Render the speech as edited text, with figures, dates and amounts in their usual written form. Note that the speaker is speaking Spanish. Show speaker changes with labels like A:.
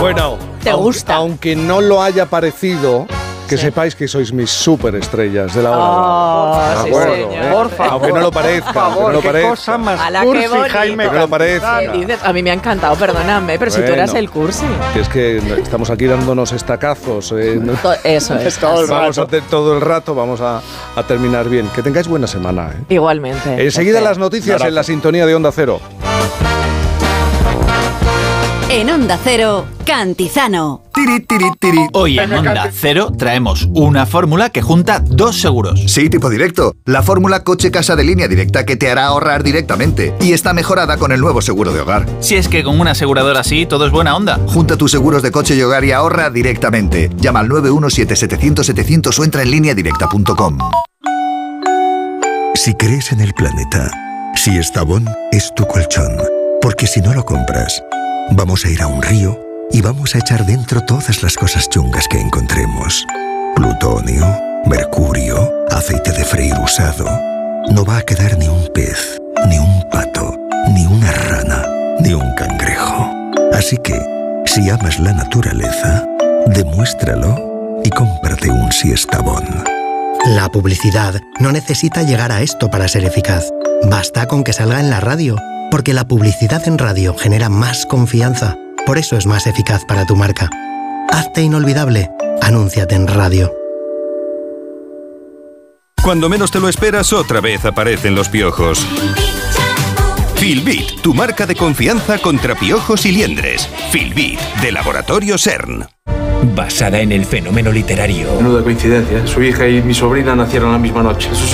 A: Bueno,
B: ¿te gusta?
A: Aunque no lo haya parecido, que sepáis que sois mis superestrellas de la hora.
B: Sí, señor.
C: Por favor.
A: Aunque no lo parezca.
C: Por favor, qué cosa más cursi, Jaime.
A: Que no lo parezca.
B: ¿Qué dices? A mí me ha encantado, perdóname, pero si tú eras el cursi.
A: Que es que estamos aquí dándonos estacazos.
B: Eso es.
A: Vamos a hacer todo el rato, vamos a terminar bien. Que tengáis buena semana.
B: Igualmente.
A: Enseguida las noticias en la sintonía de Onda Cero.
D: En Onda Cero, Cantizano.
E: Hoy en Onda Cero traemos una fórmula que junta dos seguros.
F: Sí, tipo directo. La fórmula coche-casa de Línea Directa que te hará ahorrar directamente. Y está mejorada con el nuevo seguro de hogar.
E: Si es que con una aseguradora así todo es buena onda.
F: Junta tus seguros de coche y hogar y ahorra directamente. Llama al 917-700-700 o entra en lineadirecta.com.
G: Si crees en el planeta, si Estavón es tu colchón, porque si no lo compras, vamos a ir a un río y vamos a echar dentro todas las cosas chungas que encontremos. Plutonio, mercurio, aceite de freír usado. No va a quedar ni un pez, ni un pato, ni una rana, ni un cangrejo. Así que, si amas la naturaleza, demuéstralo y cómprate un Siestabón.
H: La publicidad no necesita llegar a esto para ser eficaz. Basta con que salga en la radio, porque la publicidad en radio genera más confianza. Por eso es más eficaz para tu marca. Hazte inolvidable. Anúnciate en radio.
I: Cuando menos te lo esperas, otra vez aparecen los piojos. Filbit, tu marca de confianza contra piojos y liendres. Filbit, de Laboratorio CERN.
J: Basada en el fenómeno literario.
K: Menuda coincidencia. Su hija y mi sobrina nacieron la misma noche.